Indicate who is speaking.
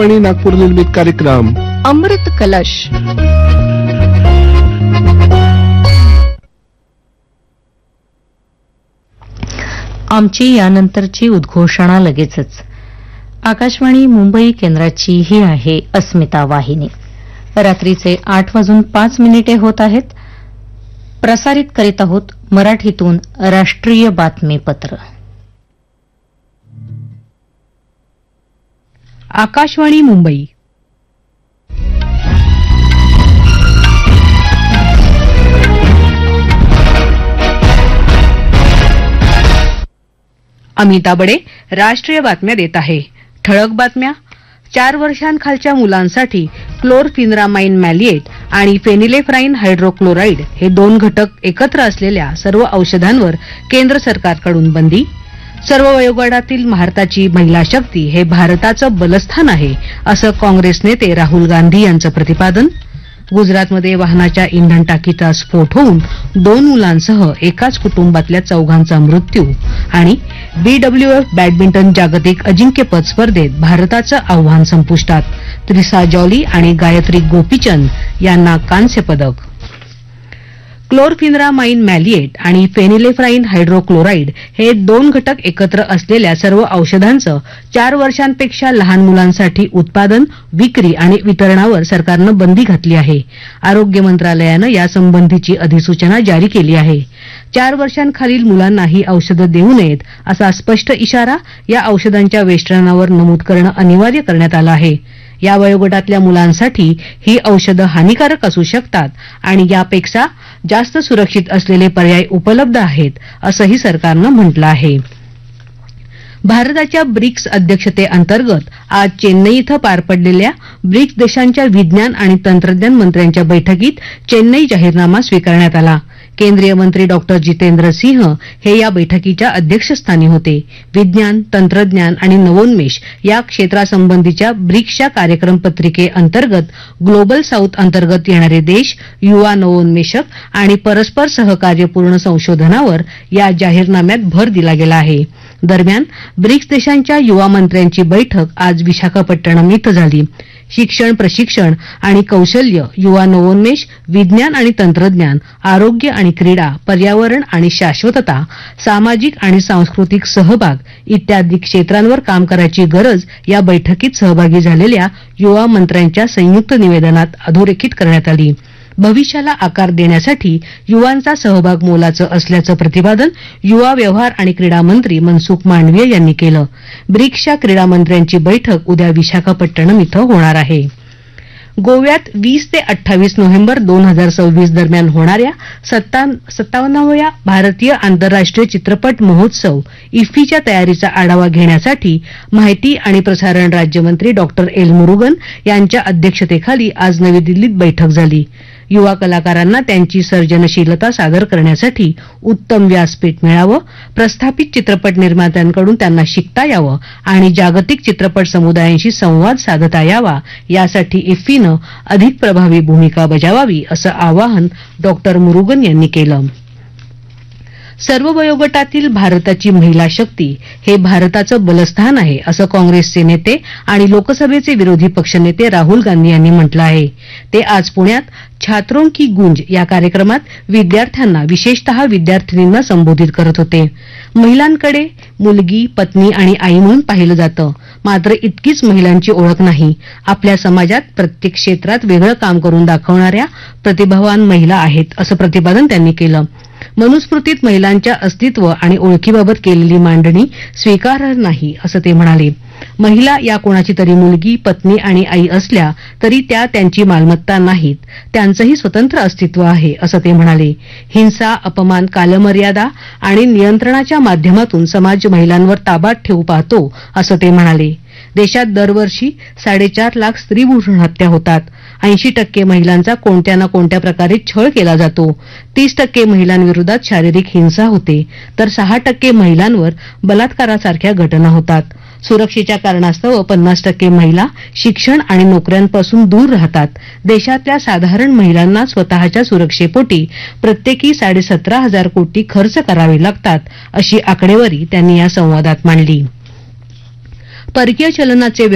Speaker 1: आणि नागपूर निर्मित कार्यक्रम
Speaker 2: अमृत कलश.
Speaker 3: आमची यानंतरची उद्घोषणा लगेचच. आकाशवाणी मुंबई केंद्राची ही आहे अस्मिता वाहिनी. रात्रीचे 8:05 होत आहेत. प्रसारित करीत आहोत मराठीतून राष्ट्रीय बातमीपत्र.
Speaker 4: आकाशवाणी मुंबई. अमिता बडे राष्ट्रीय बातम्या देत आहे. ठळक बातम्या. 4 वर्षांखालच्या मुलांसाठी क्लोरफिनरामाइन मॅलिएट आणि फेनिलेफ्राइन हायड्रोक्लोराइड हे 2 घटक एकत्र असलेल्या सर्व औषधांवर केंद्र सरकारकडून बंदी. सर्व वयोगटातील भारताची महिला शक्ती हे भारताचं बलस्थान आहे असं काँग्रेस नेते राहुल गांधी यांचं प्रतिपादन. गुजरातमध्ये वाहनाच्या इंधन टाकीचा स्फोट होऊन 2 मुलांसह एकाच कुटुंबातल्या 4घांचा मृत्यू. आणि BWF बॅडमिंटन जागतिक अजिंक्यपद स्पर्धेत भारताचं आव्हान संपुष्टात. त्रिसा जॉली आणि गायत्री गोपीचंद यांना कांस्य पदक. क्लोरफिनरामाइन मॅलिएट आणि फेनिलेफ्राइन हायड्रोक्लोराइड हे 2 घटक एकत्र असलेल्या सर्व औषधांचं 4 वर्षांपेक्षा लहान मुलांसाठी उत्पादन, विक्री आणि वितरणावर सरकारनं बंदी घातली आहे. आरोग्य मंत्रालयानं यासंबंधीची अधिसूचना जारी केली आहे. 4 वर्षांखालील मुलांना ही औषधं देऊ नयेत असा स्पष्ट इशारा या औषधांच्या वेष्टनावर नमूद करणं अनिवार्य करण्यात आलं आहे. या वयोगटातल्या मुलांसाठी ही औषधं हानिकारक असू शकतात आणि यापेक्षा जास्त सुरक्षित असलेले पर्याय उपलब्ध आहेत असंही सरकारनं म्हटलं आहे. भारताच्या ब्रिक्स अध्यक्षतेअंतर्गत आज चेन्नई इथं पार पडलेल्या ब्रिक्स देशांच्या विज्ञान आणि तंत्रज्ञान मंत्र्यांच्या बैठकीत चेन्नई जाहीरनामा स्वीकारण्यात आला. केंद्रीय मंत्री डॉक्टर जितेंद्र सिंह हे या बैठकीच्या अध्यक्षस्थानी होते. विज्ञान, तंत्रज्ञान आणि नवोन्मेष या क्षेत्रासंबंधीच्या ब्रिक्सच्या कार्यक्रम पत्रिकेअंतर्गत ग्लोबल साऊथ अंतर्गत येणारे देश, युवा नवोन्मेषक आणि परस्पर सहकार्यपूर्ण संशोधनावर या जाहीरनाम्यात भर दिला गेला आहे. दरम्यान ब्रिक्स देशांच्या युवा मंत्र्यांची बैठक आज विशाखापट्टणम इथं झाली. शिक्षण, प्रशिक्षण आणि कौशल्य, युवा नवोन्मेष, विज्ञान आणि तंत्रज्ञान, आरोग्य आणि क्रीडा, पर्यावरण आणि शाश्वतता, सामाजिक आणि सांस्कृतिक सहभाग इत्यादी क्षेत्रांवर काम करायची गरज या बैठकीत सहभागी झालेल्या युवा मंत्र्यांच्या संयुक्त निवेदनात अधोरेखित करण्यात आली. भविष्याला आकार देण्यासाठी युवांचा सहभाग मोलाचं असल्याचं प्रतिपादन युवा व्यवहार आणि क्रीडा मंत्री मनसुख मांडवीय यांनी केलं. ब्रिक्सच्या क्रीडा मंत्र्यांची बैठक उद्या विशाखापट्टणम इथं होणार आहे. गोव्यात 20 ते 28 नोव्हेंबर 2026 दरम्यान होणाऱ्या 57व्या भारतीय आंतरराष्ट्रीय चित्रपट महोत्सव इफ्फीच्या तयारीचा आढावा घेण्यासाठी माहिती आणि प्रसारण राज्यमंत्री डॉक्टर एल मुरुगन यांच्या अध्यक्षतेखाली आज नवी दिल्लीत बैठक झाली. युवा कलाकारांना त्यांची सर्जनशीलता सादर करण्यासाठी उत्तम व्यासपीठ मिळावं, प्रस्थापित चित्रपट निर्मात्यांकडून त्यांना शिकता यावं आणि जागतिक चित्रपट समुदायांशी संवाद साधता यावा यासाठी इफ्फीनं अधिक प्रभावी भूमिका बजावावी असं आवाहन डॉक्टर मुरुगन यांनी केलं. सर्व वयोगटातील भारताची महिला शक्ती हे भारताचं बलस्थान आहे असं काँग्रेसचे नेते आणि लोकसभेचे विरोधी पक्षनेते राहुल गांधी यांनी म्हटलं आहे. ते आज पुण्यात छात्रों की गूंज या कार्यक्रमात विद्यार्थ्यांना, विशेषतः विद्यार्थिनींना संबोधित करत होते. महिलांकडे मुलगी, पत्नी आणि आई म्हणून पाहिलं जातं, मात्र इतकीच महिलांची ओळख नाही. आपल्या समाजात प्रत्येक क्षेत्रात वेगळं काम करून दाखवणाऱ्या प्रतिभावान महिला आहेत असं प्रतिपादन त्यांनी केलं. मनुस्मृतीत महिलांच्या अस्तित्व आणि ओळखीबाबत केलेली मांडणी स्वीकारार्ह नाही असं ते म्हणाले. महिला या कोणाची तरी मुलगी, पत्नी आणि आई असल्या तरी त्या त्यांची मालमत्ता नाहीत, त्यांचंही स्वतंत्र अस्तित्व आहे असं ते म्हणाले. हिंसा, अपमान, कालमर्यादा आणि नियंत्रणाच्या माध्यमातून समाज महिलांवर ताबा ठेवू पाहतो असं ते म्हणाले. देशात दरवर्षी 4.5 लाख स्त्रीभ्रूण हत्या होतात. 80% महिलांचा कोणत्या ना कोणत्या प्रकारे छळ केला जातो. 30% महिलांविरोधात शारीरिक हिंसा होते, तर 6% महिलांवर बलात्कारासारख्या घटना होतात. सुरक्षेच्या कारणास्तव 50% महिला शिक्षण आणि नोकऱ्यांपासून दूर राहतात. देशातल्या साधारण महिलांना स्वतःच्या सुरक्षेपोटी प्रत्येकी 17,500 कोटी खर्च करावे लागतात, अशी आकडेवारी त्यांनी या संवादात मांडली. परकीय चलनाचे